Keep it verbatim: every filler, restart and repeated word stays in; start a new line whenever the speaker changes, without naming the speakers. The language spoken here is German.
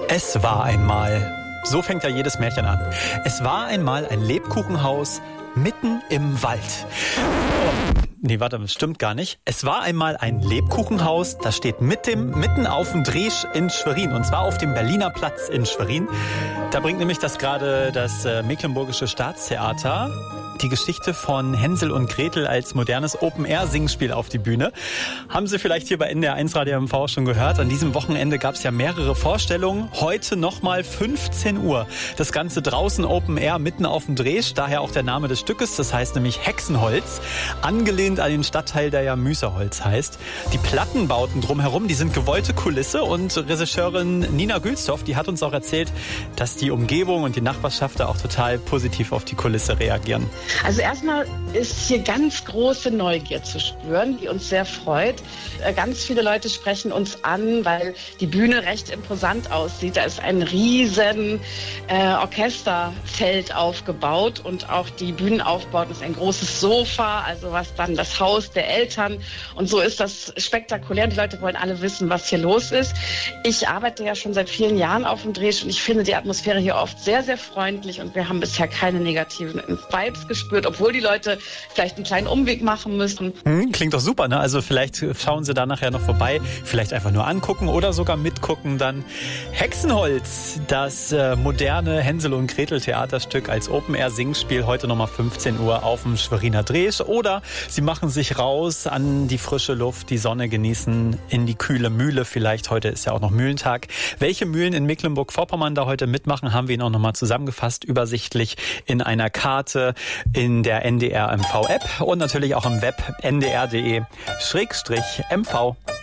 Es war einmal. So fängt ja jedes Märchen an. Es war einmal ein Lebkuchenhaus mitten im Wald. Oh, nee, warte, das stimmt gar nicht. Es war einmal ein Lebkuchenhaus, das steht mit dem, mitten auf dem Dreh in Schwerin. Und zwar auf dem Berliner Platz in Schwerin. Da bringt nämlich das gerade das äh, Mecklenburgische Staatstheater die Geschichte von Hänsel und Gretel als modernes Open-Air-Singspiel auf die Bühne. Haben Sie vielleicht hier bei N D R eins Radio M V schon gehört? An diesem Wochenende gab es ja mehrere Vorstellungen. Heute nochmal fünfzehn Uhr. Das Ganze draußen Open-Air mitten auf dem Dresch. Daher auch der Name des Stückes. Das heißt nämlich Hexenholz. Angelehnt an den Stadtteil, der ja Müßerholz heißt. Die Plattenbauten drumherum, die sind gewollte Kulisse. Und Regisseurin Nina Gülstorff, die hat uns auch erzählt, dass die Umgebung und die Nachbarschaft da auch total positiv auf die Kulisse reagieren.
Also erstmal ist hier ganz große Neugier zu spüren, die uns sehr freut. Ganz viele Leute sprechen uns an, weil die Bühne recht imposant aussieht. Da ist ein riesen äh, Orchesterfeld aufgebaut und auch die Bühnenaufbauten ist ein großes Sofa, also was dann das Haus der Eltern. Und so ist das spektakulär. Die Leute wollen alle wissen, was hier los ist. Ich arbeite ja schon seit vielen Jahren auf dem Dreh und ich finde die Atmosphäre hier oft sehr, sehr freundlich und wir haben bisher keine negativen Vibes gespürt, obwohl die Leute vielleicht einen kleinen Umweg machen müssen.
Hm, klingt doch super, ne? Also vielleicht schauen Sie da nachher noch vorbei, vielleicht einfach nur angucken oder sogar mitgucken dann. Hexenholz, das äh, moderne Hänsel und Gretel Theaterstück als Open-Air-Singspiel, heute nochmal fünfzehn Uhr auf dem Schweriner Dreh. Oder Sie machen sich raus an die frische Luft, die Sonne genießen, in die kühle Mühle vielleicht. Heute ist ja auch noch Mühlentag. Welche Mühlen in Mecklenburg-Vorpommern da heute mitmachen, haben wir Ihnen auch nochmal zusammengefasst, übersichtlich in einer Karte in der N D R M V App und natürlich auch im Web n d r punkt d e schrägstrich m v.